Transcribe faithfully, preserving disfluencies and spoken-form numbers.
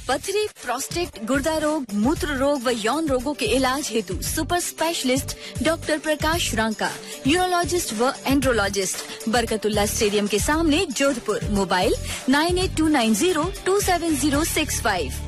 पथरी, प्रोस्टेट, गुर्दा रोग, मूत्र रोग व यौन रोगों के इलाज हेतु सुपर स्पेशलिस्ट डॉक्टर प्रकाश रांका, यूरोलॉजिस्ट व एंड्रोलॉजिस्ट, बरकतुल्ला स्टेडियम के सामने, Jodhpur. Mobile nine eight to nine zero to seven zero six five.